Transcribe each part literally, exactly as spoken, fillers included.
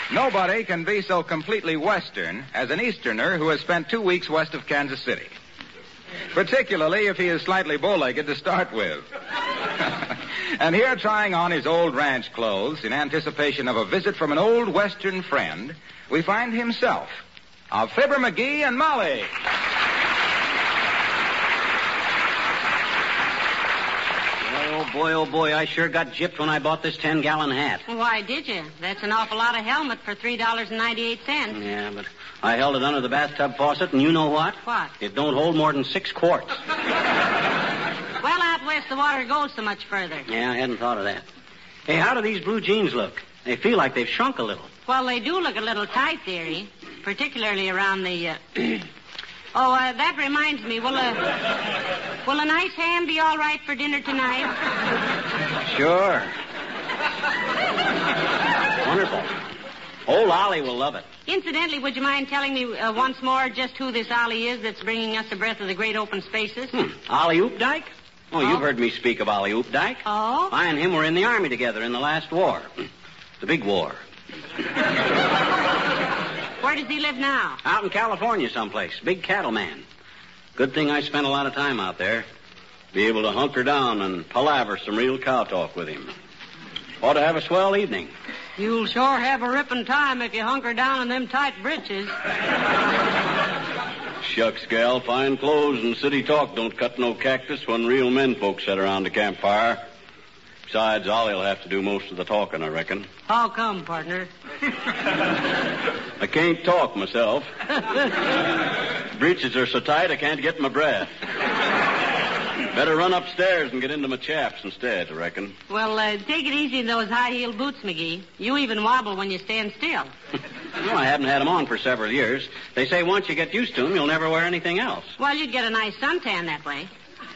Nobody can be so completely Western as an Easterner who has spent two weeks west of Kansas City. Particularly if he is slightly bow-legged to start with. And here, trying on his old ranch clothes in anticipation of a visit from an old Western friend, we find himself, of Fibber McGee and Molly. Oh, boy, oh, boy, I sure got gypped when I bought this ten-gallon hat. Why did you? That's an awful lot of helmet for three dollars and ninety-eight cents. Yeah, but I held it under the bathtub faucet, and you know what? What? It don't hold more than six quarts. Well, out west, the water goes so much further. Yeah, I hadn't thought of that. Hey, how do these blue jeans look? They feel like they've shrunk a little. Well, they do look a little tight, dearie, particularly around the... Uh... oh, uh, that reminds me. Will a, will a nice ham be all right for dinner tonight? Sure. Wonderful. Old Ollie will love it. Incidentally, would you mind telling me uh, once more just who this Ollie is that's bringing us a breath of the great open spaces? Hmm. Ollie Oopdyke? Oh, oh, you've heard me speak of Ollie Oopdyke. Oh? I and him were in the Army together in the last war. The big war. Where does he live now? Out in California someplace. Big cattleman. Good thing I spent a lot of time out there. Be able to hunker down and palaver some real cow talk with him. Ought to have a swell evening. You'll sure have a ripping time if you hunker down in them tight britches. Shucks, gal, fine clothes and city talk don't cut no cactus when real men folks sit around the campfire. Besides, Ollie'll have to do most of the talking, I reckon. How come, partner? I can't talk myself. Breeches are so tight I can't get my breath. Better run upstairs and get into my chaps instead, I reckon. Well, uh, take it easy in those high-heeled boots, McGee. You even wobble when you stand still. Well, I haven't had them on for several years. They say once you get used to them, you'll never wear anything else. Well, you'd get a nice suntan that way.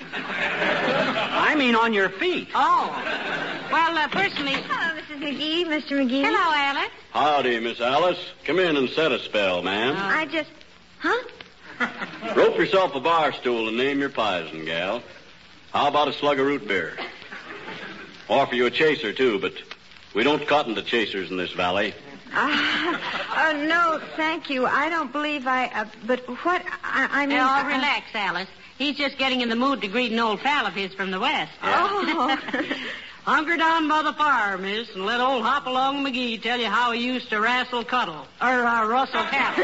I mean on your feet. Oh. Well, uh, personally... Hello, Missus McGee, Mister McGee. Hello, Alice. Howdy, Miss Alice. Come in and set a spell, ma'am. Uh, I just... Huh? Rope yourself a bar stool and name your pison, gal. How about a slug of root beer? Offer you a chaser, too, but we don't cotton to chasers in this valley. Uh, oh, no, thank you. I don't believe I... Uh, but what... I, I mean... Oh, uh, relax, Alice. He's just getting in the mood to greet an old pal of his from the west. Oh. Hunker down by the fire, miss, and let old Hop-along McGee tell you how he used to wrestle Cuddle. Or uh, Russell Cattle.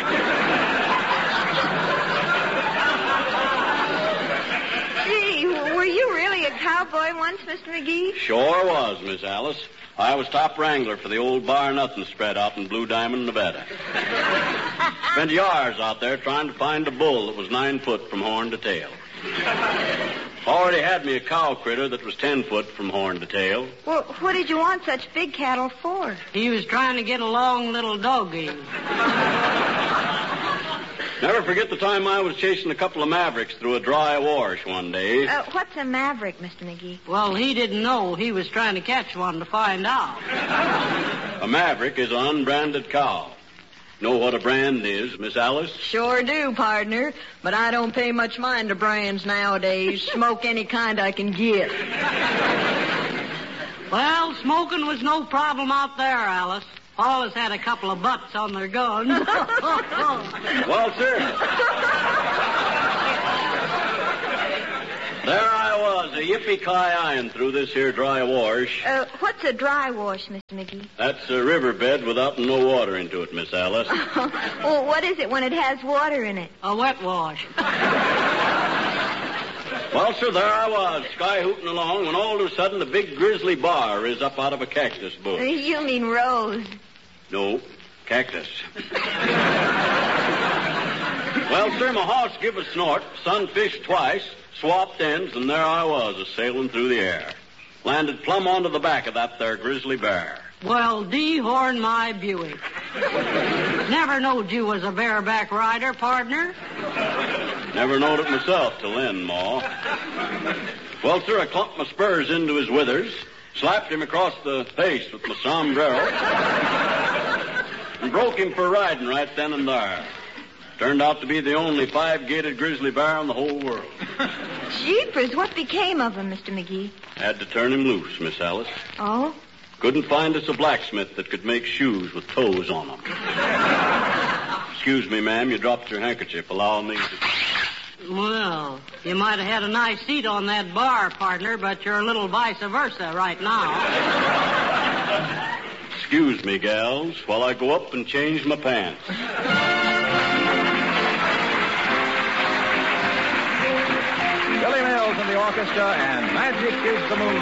Gee, were you really a cowboy once, Mister McGee? Sure was, Miss Alice. I was top wrangler for the old Bar Nothing spread out in Blue Diamond, Nevada. Spent years out there trying to find a bull that was nine foot from horn to tail. Already had me a cow critter that was ten foot from horn to tail. Well, what did you want such big cattle for? He was trying to get a long little doggy. Never forget the time I was chasing a couple of mavericks through a dry wash one day. Uh, what's a maverick, Mister McGee? Well, he didn't know. He was trying to catch one to find out. A maverick is an unbranded cow. Know what a brand is, Miss Alice? Sure do, partner. But I don't pay much mind to brands nowadays. Smoke any kind I can get. Well, smoking was no problem out there, Alice. Always had a couple of butts on their guns. Well, sir. There I was, a yippee-ki-ying through this here dry wash. Uh, what's a dry wash, Mister McGee? That's a riverbed without no water into it, Miss Alice. Well, what is it when it has water in it? A wet wash. Well, sir, there I was, sky-hooting along, when all of a sudden a big grizzly bar is up out of a cactus bush. You mean Rose. No, cactus. Well, sir, my horse give a snort, sun fished twice, swapped ends, and there I was, a-sailing through the air. Landed plumb onto the back of that there grizzly bear. Well, dehorn my Buick. Never knowed you was a bareback rider, partner. Never knowed it myself till then, Ma. Well, sir, I clumped my spurs into his withers, slapped him across the face with my sombrero, and broke him for riding right then and there. Turned out to be the only five-gated grizzly bear in the whole world. Jeepers, what became of him, Mister McGee? Had to turn him loose, Miss Alice. Oh? Couldn't find us a blacksmith that could make shoes with toes on them. Excuse me, ma'am, you dropped your handkerchief. Allow me to... Well, you might have had a nice seat on that bar, partner, but you're a little vice versa right now. Excuse me, gals, while I go up and change my pants. Billy Mills and the orchestra and Magic is the Moon.